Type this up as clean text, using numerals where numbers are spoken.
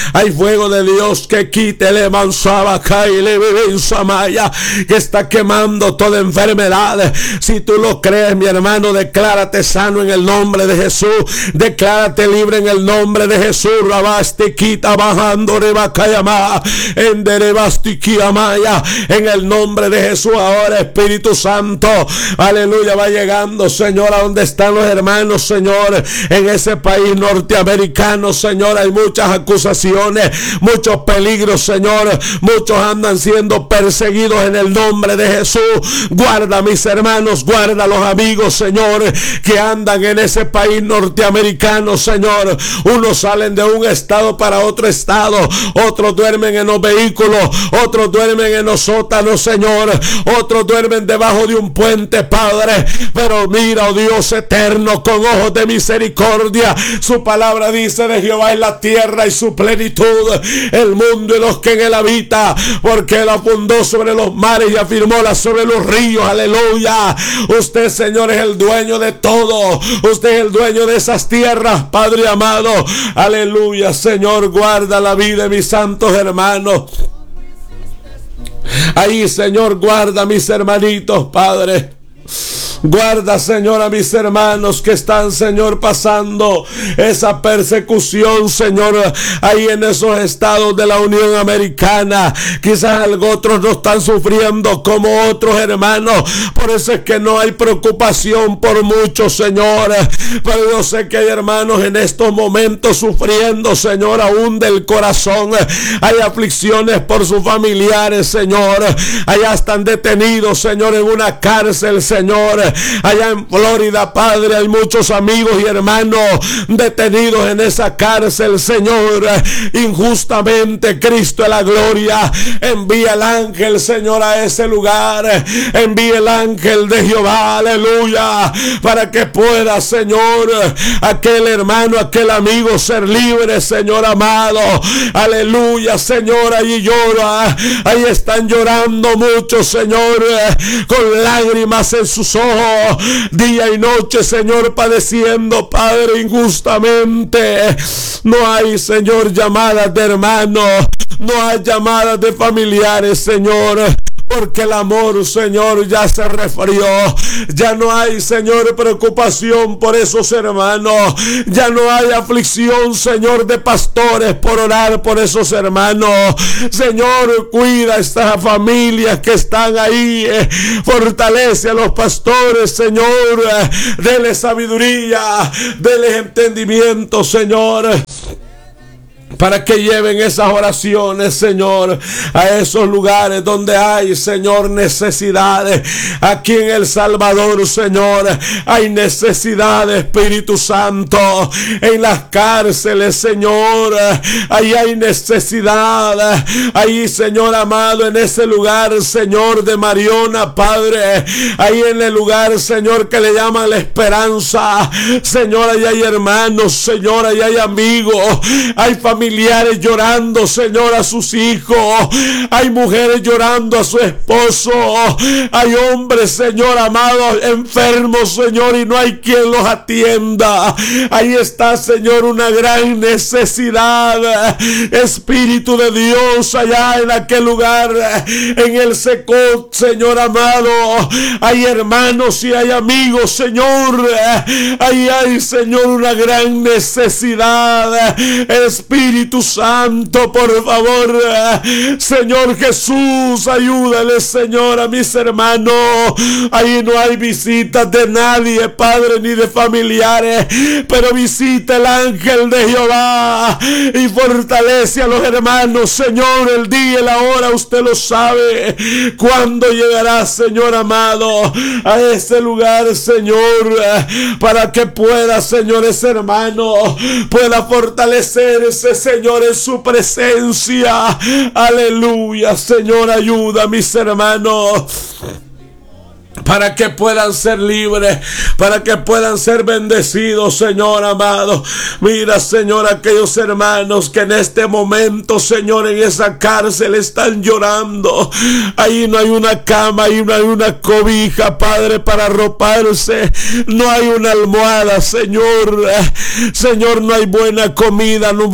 Hay fuego de Dios que quite, le manzaba, le bebe en Samaya, que está quemando toda enfermedad. Si tú lo crees, mi hermano, declárate sano en el nombre de Jesús. Declárate libre en el nombre de Jesús. Rabasti quita bajando rebacayama en derebastiquiamaya. En el nombre de Jesús, ahora Espíritu Santo, aleluya, va llegando, Señor, a donde están los hermanos, Señor, en ese país norteamericano, Señor. Hay muchas acusaciones, muchos peligros, Señor. Muchos andan siendo perseguidos en el nombre de Jesús. Guarda a mis hermanos, guarda a los amigos, Señor, que andan en ese país norteamericano, Señor. Unos salen de un estado para otro estado, otros duermen en los vehículos, otros duermen en los sótanos, Señor, otros duermen debajo de un puente, Padre. Pero mira, oh Dios eterno, con ojos de misericordia, su palabra dice: de Jehová es la tierra y su plenitud, el mundo y los que en él habita, porque él fundó sobre los mares y afirmóla sobre los ríos. Aleluya. Usted, Señor, es el dueño de todo. Usted es el dueño de esas tierras, Padre amado. Aleluya, Señor, guarda la vida de mis santos hermanos. Ahí, Señor, guarda a mis hermanitos, Padre. Guarda, Señor, a mis hermanos que están, Señor, pasando esa persecución, Señor, ahí en esos estados de la Unión Americana. Quizás otros no están sufriendo como otros hermanos. Por eso es que no hay preocupación por muchos, Señor. Pero yo sé que hay hermanos en estos momentos sufriendo, Señor, aún del corazón. Hay aflicciones por sus familiares, Señor. Allá están detenidos, Señor, en una cárcel, Señor. Allá en Florida, Padre, hay muchos amigos y hermanos detenidos en esa cárcel, Señor, injustamente. Cristo de la gloria, envía el ángel, Señor, a ese lugar. Envía el ángel de Jehová, aleluya, para que pueda, Señor, aquel hermano, aquel amigo ser libre, Señor amado. Aleluya, Señor, allí llora, ahí están llorando muchos, Señor, con lágrimas en sus ojos, día y noche, Señor, padeciendo, Padre, injustamente. No hay, Señor, llamadas de hermanos, no hay llamadas de familiares, Señor, porque el amor, Señor, ya se refrió. Ya no hay, Señor, preocupación por esos hermanos. Ya no hay aflicción, Señor, de pastores por orar por esos hermanos. Señor, cuida a estas familias que están ahí. Fortalece a los pastores, Señor. Dele sabiduría, dele entendimiento, Señor, para que lleven esas oraciones, Señor, a esos lugares donde hay, Señor, necesidades. Aquí en El Salvador, Señor, hay necesidades, Espíritu Santo. En las cárceles, Señor, ahí hay necesidad. Ahí, Señor amado, en ese lugar, Señor, de Mariona, Padre, ahí en el lugar, Señor, que le llaman La Esperanza, Señor, ahí hay hermanos, Señor, ahí hay amigos, hay familiares llorando, Señor, a sus hijos. Hay mujeres llorando a su esposo. Hay hombres, Señor amado, enfermos, Señor, y no hay quien los atienda. Ahí está, Señor, una gran necesidad. Espíritu de Dios, allá en aquel lugar, en el Secot, Señor amado, hay hermanos y hay amigos, Señor. Ahí hay, Señor, una gran necesidad. Espíritu Santo, por favor, Señor Jesús, ayúdale, Señor, a mis hermanos. Ahí no hay visitas de nadie, Padre, ni de familiares, pero visita el ángel de Jehová y fortalece a los hermanos, Señor. El día y la hora usted lo sabe. Cuándo llegará, Señor amado, a ese lugar, Señor, para que pueda, Señor, ese hermano pueda fortalecerse, Señor, en su presencia. Aleluya, Señor, ayuda a mis hermanos para que puedan ser libres, para que puedan ser bendecidos, Señor amado. Mira, Señor, aquellos hermanos que en este momento, Señor, en esa cárcel están llorando. Ahí no hay una cama, ahí no hay una cobija, Padre, para arroparse. No hay una almohada, Señor. Señor, no hay buena comida, no